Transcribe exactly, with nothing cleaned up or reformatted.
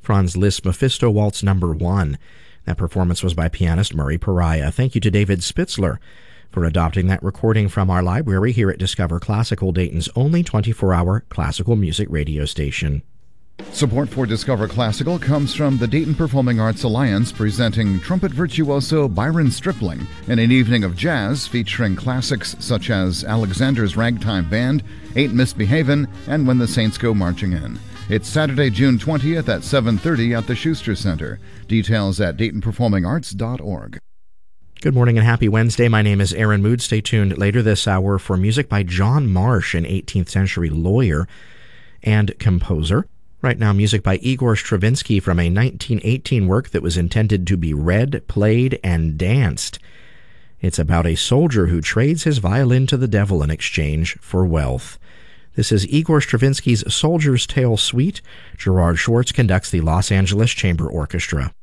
Franz Liszt Mephisto Waltz Number One. That performance was by pianist Murray Pariah. Thank you to David Spitzler for adopting that recording from our library here at Discover Classical, Dayton's only twenty-four hour classical music radio station. Support for Discover Classical comes from the Dayton Performing Arts Alliance, presenting trumpet virtuoso Byron Stripling in an evening of jazz featuring classics such as Alexander's Ragtime Band, Ain't Misbehavin', and When the Saints Go Marching In. It's Saturday, June twentieth at seven thirty at the Schuster Center. Details at dayton performing arts dot org. Good morning and happy Wednesday. My name is Aaron Mood. Stay tuned later this hour for music by John Marsh, an eighteenth century lawyer and composer. Right now, music by Igor Stravinsky from a nineteen eighteen work that was intended to be read, played, and danced. It's about a soldier who trades his violin to the devil in exchange for wealth. This is Igor Stravinsky's Soldier's Tale Suite. Gerard Schwartz conducts the Los Angeles Chamber Orchestra.